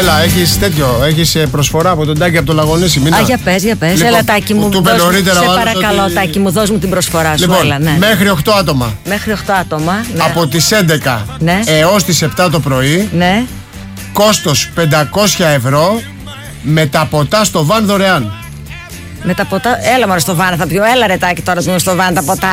Έλα, έχεις προσφορά από τον Τάκη από το Λαγονίσι. Για πες. Λοιπόν, έλα, Τάκη μου. Σε παρακαλώ, Τάκη μου, δώσ' μου την προσφορά σου. Λοιπόν, έλα, ναι. Μέχρι 8 άτομα. Μέχρι 8 άτομα. Ναι. Από τις 11 έως τις 7 το πρωί. Ναι. Κόστος 500 ευρώ. Με τα ποτά στο βαν δωρεάν. Με τα ποτά. Έλα μωρέ στο βαν, θα πιω. Έλα ρε Τάκη τώρα στο βαν τα ποτά.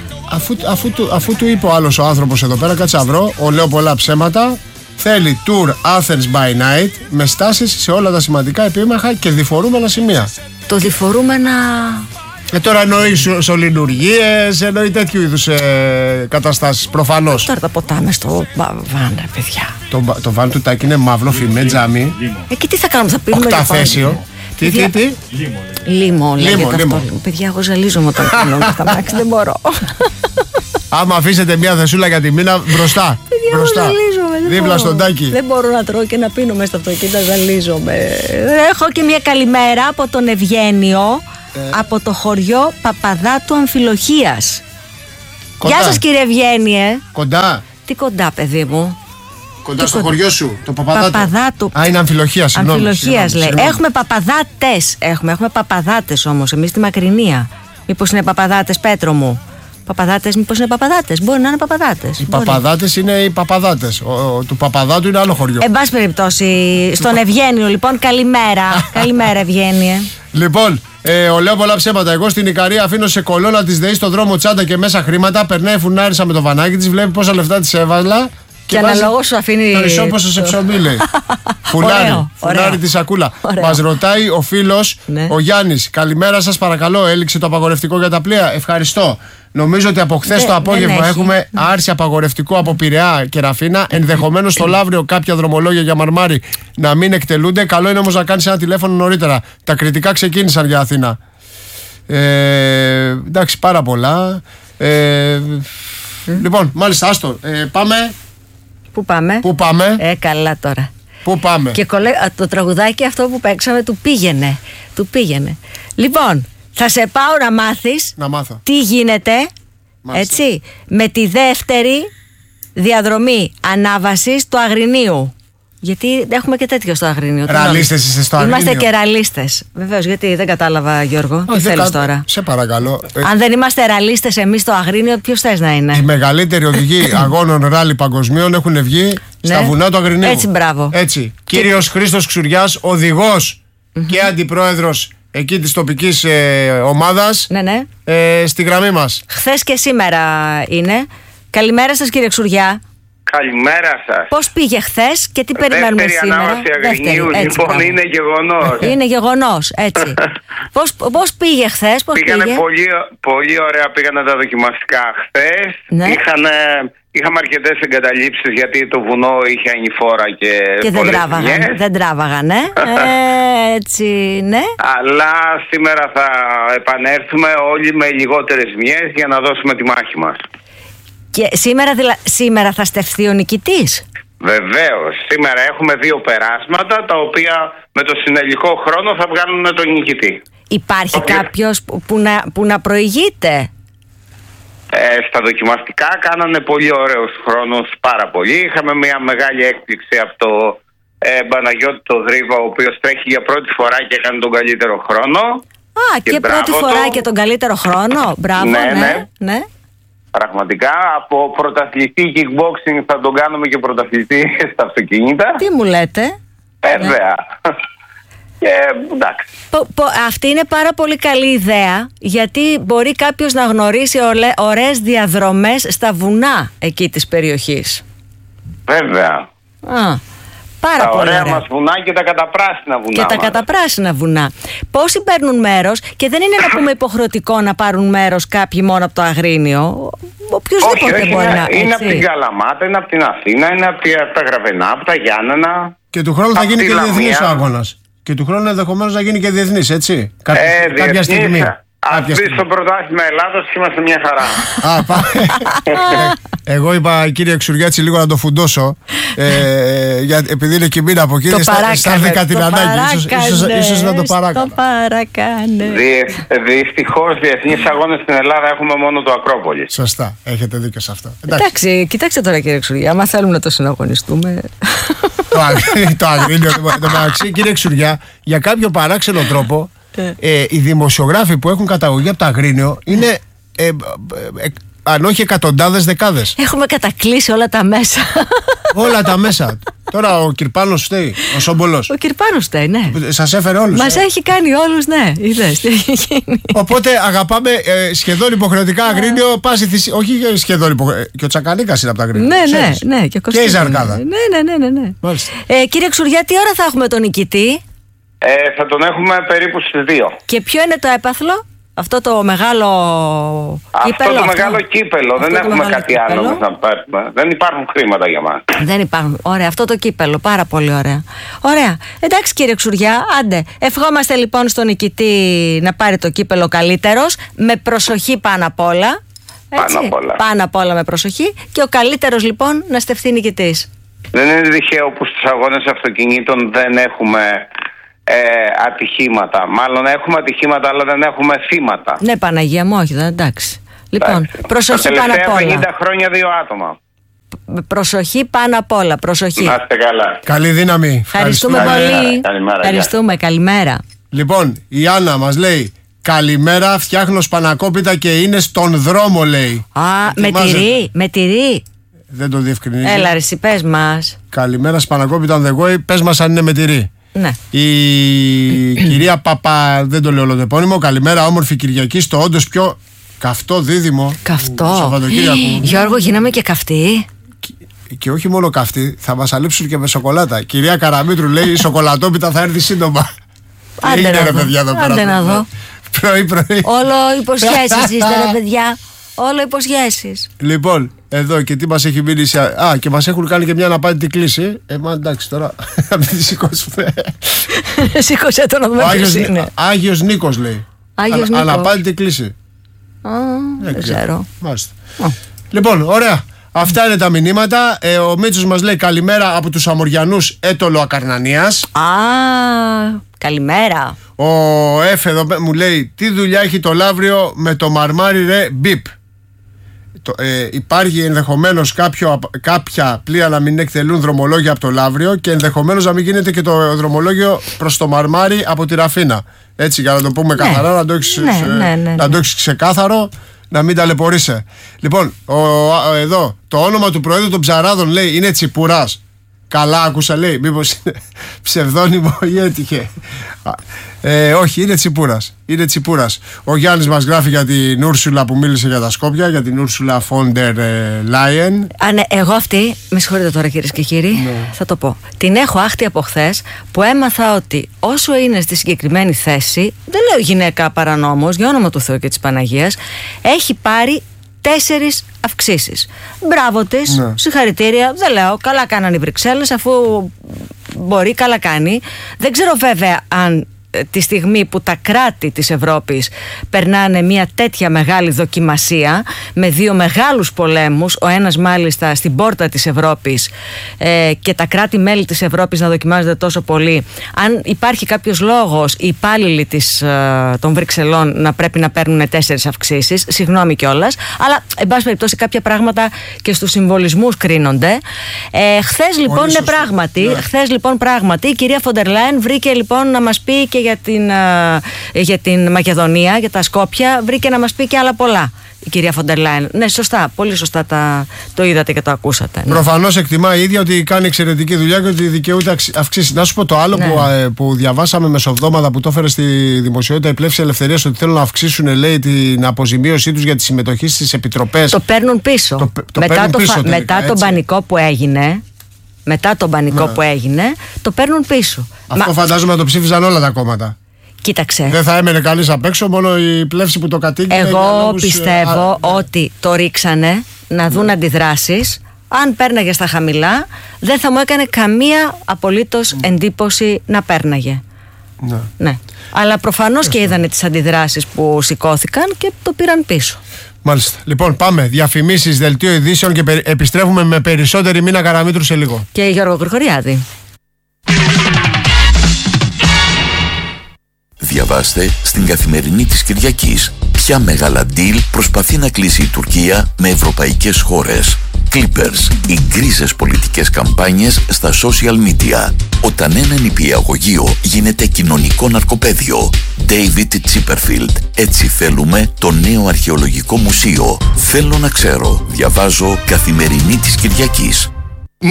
Αφού του είπε ο άλλος ο άνθρωπος εδώ πέρα, κάτσε να βρω. Λέω πολλά ψέματα. Θέλει tour Athens by night με στάσεις σε όλα τα σημαντικά επίμαχα και διφορούμενα σημεία. Το διφορούμενα. Τώρα εννοεί σωληνουργίες, εννοεί τέτοιου είδους καταστάσεις προφανώς. Τώρα τα ποτά μες στο βαν, ρε παιδιά. Το βαν του Τάκη είναι μαύλο φημέ τζάμι. Εκεί τι θα κάνουμε, θα πίνουμε. Οκταθέσιο. Τι. Λίμο, λέγεται αυτό. Παιδιά, εγώ ζαλίζομαι όταν πίνω στα μάξι, δεν μπορώ. Άμα αφήσετε μια θεσούλα για τη μήνα μπροστά. Δίπλα στον Τάκη. Δεν μπορώ να τρώω και να πίνω μέσα στο αυτοκίνητο, ζαλίζομαι. Έχω και μια καλημέρα από τον Ευγένιο, από το χωριό Παπαδάτου Αμφιλοχίας. Γεια σας κύριε Ευγένιε. Κοντά. Τι κοντά παιδί μου. Κοντά στο χωριό σου, το Παπαδάτου. Είναι Αμφιλοχίας, συγγνώμη. Αμφιλοχίας λέει. Έχουμε παπαδάτες. Έχουμε παπαδάτες όμως, εμείς στη Μακρινία. Μήπως είναι παπαδάτες, Πέτρο μου. Παπαδάτες, μήπως είναι παπαδάτες. Μπορεί να είναι παπαδάτες. Οι παπαδάτες είναι οι παπαδάτες. Του Παπαδάτου είναι άλλο χωριό. Εν πάση περιπτώσει, στον Ευγένιο λοιπόν, καλημέρα. Καλημέρα, Ευγένιε. Λοιπόν, λέω πολλά ψέματα. Εγώ στην Ικαρία αφήνω σε κολόνα της ΔΕΗ στο δρόμο τσάντα και μέσα χρήματα. Περνάει φουνάρισα με το βανάκι της, βλέπει πόσα λεφτά της έβαλα. Και αναλόγως σου αφήνει. Το ισόποσο σε ψωμί, λέει. Φουνάρι τη σακούλα. Μας ρωτάει ο φίλος, ο Γιάννης. Καλημέρα σας, παρακαλώ. Έληξε το απαγορευτικό για τα πλοία. Ευχαριστώ. Νομίζω ότι από χθες το απόγευμα έχουμε άρση απαγορευτικό από Πειραιά και Ραφίνα. Ενδεχομένως στο Λαύριο κάποια δρομολόγια για Μαρμάρι να μην εκτελούνται. Καλό είναι όμως να κάνεις ένα τηλέφωνο νωρίτερα. Τα κριτικά ξεκίνησαν για Αθήνα. Εντάξει, πάρα πολλά. Λοιπόν, μάλιστα, άστο. Πάμε. Πού πάμε? Καλά τώρα. Πού πάμε? Και το τραγουδάκι αυτό που παίξαμε του πήγαινε. Λοιπόν, θα σε πάω να μάθεις τι γίνεται. Μάλιστα. Έτσι, με τη δεύτερη διαδρομή ανάβασης του Αγρινίου. Γιατί έχουμε και τέτοιο στο Αγρίνιο. Ραλίστες είστε στο Αγρίνιο? Είμαστε και ραλίστες. Βεβαίως, γιατί δεν κατάλαβα, Γιώργο. Τι θέλεις τώρα? Σε παρακαλώ. Αν δεν είμαστε ραλίστες εμείς στο Αγρίνιο, ποιος θες να είναι? Οι μεγαλύτεροι οδηγοί αγώνων ράλι παγκοσμίων έχουν βγει στα βουνά του Αγρινίου. Έτσι, μπράβο. Έτσι. Κύριος Χρήστος Ξουριάς, οδηγός και αντιπρόεδρος εκεί της τοπικής ομάδας. Ναι. Στη γραμμή μας. Χθες και σήμερα είναι. Καλημέρα σας, κύριε Ξουριά. Καλημέρα σας. Πώς πήγε χθες και τι περιμένουμε σήμερα? Ανάβαση Αγρινίου, λοιπόν, είναι γεγονός. Είναι γεγονός, έτσι. Πώς πήγε χθες? Πήγανε πολύ ωραία, πήγανε τα δοκιμαστικά χθες. Ναι. Είχαμε αρκετές εγκαταλείψεις γιατί το βουνό είχε ανηφόρα και δεν τράβαγαν, έτσι, ναι. Αλλά σήμερα θα επανέλθουμε όλοι με λιγότερες ζημιές για να δώσουμε τη μάχη μας. Και σήμερα θα στεφθεί ο νικητής? Βεβαίως. Σήμερα έχουμε 2 περάσματα τα οποία με το συνελικό χρόνο θα βγάλουν τον νικητή. Υπάρχει κάποιος που να προηγείται? Στα δοκιμαστικά κάνανε πολύ ωραίους χρόνους, πάρα πολύ. Είχαμε μια μεγάλη έκπληξη από το Παναγιώτη το Δρύβα, ο οποίος τρέχει για πρώτη φορά και έκανε τον καλύτερο χρόνο. Και πρώτη φορά και τον καλύτερο χρόνο. Μπράβο, ναι. Πραγματικά, από πρωταθλητή kickboxing θα τον κάνουμε και πρωταθλητή στα αυτοκίνητα. Τι μου λέτε? Βέβαια. Και εντάξει. Αυτή είναι πάρα πολύ καλή ιδέα, γιατί μπορεί κάποιος να γνωρίσει ωραίες διαδρομές στα βουνά εκεί της περιοχής. Βέβαια. Πάρα πολύ ωραία μας βουνά και τα καταπράσινα βουνά. Και τα καταπράσινα βουνά. Πόσοι παίρνουν μέρος? Και δεν είναι να πούμε υποχρεωτικό να πάρουν μέρος κάποιοι μόνο από το Αγρίνιο. Οποιοςδήποτε μπορεί να. Είναι από την Καλαμάτα, είναι από την Αθήνα, είναι από τα Γραβενά, από τα Γιάννενα. Και του χρόνου θα γίνει και διεθνής ο αγώνας. Και του χρόνου ενδεχομένως να γίνει και διεθνής, έτσι. Κάποια στιγμή. Ας μπει στο πρωτάθλημα Ελλάδος και είμαστε μια χαρά. Εγώ είπα, κύριε Εξουριάτση, λίγο να το φουντώσω. Επειδή είναι κοιμήνα από εκεί, αισθάνθηκα την ανάγκη. Ίσως να το παράκανε. Δυστυχώς, διεθνείς αγώνες στην Ελλάδα έχουμε μόνο το Ακρόπολη. Σωστά, έχετε δίκιο σε αυτό. Εντάξει, κοιτάξτε τώρα, κύριε Εξουριά, άμα θέλουμε να το συναγωνιστούμε. Το Αγρίνιο. Κύριε Εξουριά, για κάποιο παράξενο τρόπο, οι δημοσιογράφοι που έχουν καταγωγή από το Αγρίνιο είναι, αν όχι εκατοντάδες, δεκάδες. Έχουμε κατακλείσει όλα τα μέσα. Όλα τα μέσα. Τώρα ο Κυρπάνος φταίει, ο Σόμπολος. Ο Κυρπάνος φταίει, ναι. Σας έφερε όλους. Μας έχει κάνει όλους, ναι. Είδες τι έχει γίνει. Οπότε αγαπάμε σχεδόν υποχρεωτικά Αγρίνιο, πάση θυσία. Όχι σχεδόν υποχρεωτικά. Και ο Τσακανίκας είναι από τα Αγρίνιο. Ναι. Και η Ζαρκάδα. Ναι. Κύριε Εξουριά, τι ώρα θα έχουμε τον νικητή? Θα τον έχουμε περίπου στις 2. Και ποιο είναι το έπαθλο? Αυτό το μεγάλο κύπελο. Αυτό το μεγάλο κύπελο. Δεν έχουμε κάτι άλλο να πάρουμε. Δεν υπάρχουν χρήματα για μας. Δεν υπάρχουν. Ωραία, αυτό το κύπελο. Πάρα πολύ ωραία. Ωραία. Εντάξει, κύριε Εξουριά, άντε. Ευχόμαστε λοιπόν στον νικητή να πάρει το κύπελο καλύτερος. Με προσοχή πάνω απ' όλα. Πάνω απ' όλα με προσοχή. Και ο καλύτερος λοιπόν να στεφθεί νικητής. Δεν είναι τυχαίο που στους αγώνες αυτοκινήτων δεν έχουμε ατυχήματα. Μάλλον έχουμε ατυχήματα, αλλά δεν έχουμε θύματα. Ναι, Παναγία μου, όχι, εντάξει. Λοιπόν, προσοχή πάνω απ' όλα. Τα τελευταία 50 χρόνια 2 άτομα. Προσοχή πάνω απ' όλα. Προσοχή. Να είστε καλά. Καλή δύναμη. Ευχαριστούμε πολύ. Καλημέρα. Ευχαριστούμε. Καλημέρα. Λοιπόν, η Άννα μας λέει: καλημέρα, φτιάχνω σπανακόπιτα και είναι στον δρόμο, λέει. Με τυρί. Δεν το διευκρινίζει. Έλα, ρε, πες μας. Καλημέρα, σπανακόπιτα on the way. Πες μας αν είναι με τυρί. Ναι. Η κυρία Παπα, δεν το λέω όλο το επώνυμο. Καλημέρα, όμορφη Κυριακή στο όντως πιο καυτό δίδυμο. Καυτό. Γιώργο, γίναμε και καυτοί. Και όχι μόνο καυτοί, θα μας αλείψουν και με σοκολάτα. Κυρία Καραμήτρου λέει: η σοκολατόπιτα θα έρθει σύντομα. Άντε να δω. Πρωί. Όλο υποσχέσεις είστε, ρε παιδιά. Όλο υποσχέσεις. Λοιπόν, εδώ και τι μας έχει μείνει. Και μας έχουν κάνει και μια αναπάντητη κλίση. Μα εντάξει τώρα, να μην τη σηκώσουμε. Σήκωσε το να δούμε ποιος είναι. Άγιος Νίκος λέει. Αναπάντητη κλίση. Δεν ξέρω. Μάλιστα. Λοιπόν, ωραία. Αυτά είναι τα μηνύματα. Ο Μίτσος μας λέει: καλημέρα από τους Αμοριανούς Έτολο Ακαρνανίας. Καλημέρα. Ο Εφ εδώ μου λέει: τι δουλειά έχει το Λαύριο με το Μαρμάρι, ρε μπιπ. Υπάρχει ενδεχομένως κάποια πλοία να μην εκτελούν δρομολόγια από το Λαύριο και ενδεχομένως να μην γίνεται και το δρομολόγιο προς το Μαρμάρι από τη Ραφίνα. Έτσι, για να το πούμε καθαρά, να το έχεις ξεκάθαρο, να μην ταλαιπωρείσαι. Λοιπόν, εδώ το όνομα του Προέδρου των Ψαράδων λέει είναι Τσιπουράς. Καλά άκουσα, λέει, μήπως είναι ψευδόνυμο ή έτυχε. Όχι, είναι Τσιπούρας. Ο Γιάννης μας γράφει για την Ούρσουλα που μίλησε για τα Σκόπια, για την Ούρσουλα Φόντερ Λάιεν. Εγώ αυτή, με συγχωρείτε τώρα κυρίες και κύριοι, θα το πω. Την έχω άχτη από χθες που έμαθα ότι όσο είναι στη συγκεκριμένη θέση, δεν λέω γυναίκα παρανόμως, για όνομα του Θεού και της Παναγίας, έχει πάρει 4 αυξήσεις. Μπράβο της, συγχαρητήρια. Δεν λέω, καλά κάνανε οι Βρυξέλλες, αφού μπορεί, καλά κάνει. Δεν ξέρω βέβαια αν τη στιγμή που τα κράτη της Ευρώπης περνάνε μια τέτοια μεγάλη δοκιμασία με 2 μεγάλους πολέμους, ο ένας μάλιστα στην πόρτα της Ευρώπης, και τα κράτη-μέλη της Ευρώπης να δοκιμάζονται τόσο πολύ, αν υπάρχει κάποιος λόγος οι υπάλληλοι των Βρυξελών να πρέπει να παίρνουν 4 αυξήσεις, συγγνώμη κιόλας, αλλά εν πάση περιπτώσει κάποια πράγματα και στους συμβολισμούς κρίνονται. Χθες λοιπόν πράγματι η κυρία Φοντερ Λάιεν βρήκε λοιπόν να μας πει και για την Μακεδονία, για τα Σκόπια, βρήκε να μας πει και άλλα πολλά η κυρία Φοντερ Λάιεν. Ναι, σωστά, πολύ σωστά το είδατε και το ακούσατε. Ναι. Προφανώς εκτιμά η ίδια ότι κάνει εξαιρετική δουλειά και ότι δικαιούται αυξήσει. Να σου πω το άλλο που διαβάσαμε μεσοβδόμαδα που το έφερε στη δημοσιότητα η Πλεύση Ελευθερίας, ότι θέλουν να αυξήσουν, λέει, την αποζημίωσή τους για τη συμμετοχή στις επιτροπές. Το παίρνουν πίσω. Μετά τον πανικό που έγινε. Που έγινε, το παίρνουν πίσω. Αυτό φαντάζομαι να το ψήφιζαν όλα τα κόμματα. Κοίταξε. Δεν θα έμενε κανείς απ' έξω, μόνο η Πλεύση που το κατήγγειλε. Εγώ πιστεύω ότι το ρίξανε να δουν αντιδράσεις. Αν πέρναγε στα χαμηλά, δεν θα μου έκανε καμία απολύτως εντύπωση να πέρναγε. Ναι. Αλλά προφανώς και είδανε τις αντιδράσεις που σηκώθηκαν και το πήραν πίσω. Μάλιστα. Λοιπόν, πάμε. Διαφημίσεις, δελτίο ειδήσεων και επιστρέφουμε με περισσότερη Μίνα Καραμήτρου σε λίγο. Και Γιώργο Γρηγοριάδη. Διαβάστε στην Καθημερινή της Κυριακής ποια μεγάλα deal προσπαθεί να κλείσει η Τουρκία με ευρωπαϊκές χώρες. Clippers, οι γκρίζες πολιτικές καμπάνιες στα social media. Όταν ένα νηπιαγωγείο γίνεται κοινωνικό ναρκοπαίδιο. David Chipperfield. Έτσι θέλουμε το νέο αρχαιολογικό μουσείο. Θέλω να ξέρω. Διαβάζω Καθημερινή της Κυριακής.